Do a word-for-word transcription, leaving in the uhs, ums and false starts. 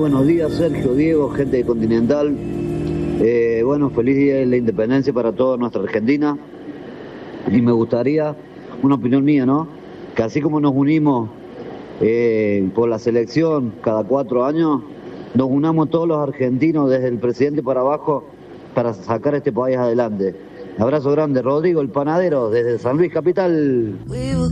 buenos días, Sergio, Diego, gente de Continental. Eh, bueno, feliz día de la independencia para toda nuestra Argentina. Y me gustaría, una opinión mía, ¿no? Que así como nos unimos eh, por la selección cada cuatro años, nos unamos todos los argentinos, desde el presidente para abajo, para sacar este país adelante. Abrazo grande, Rodrigo, el panadero, desde San Luis Capital.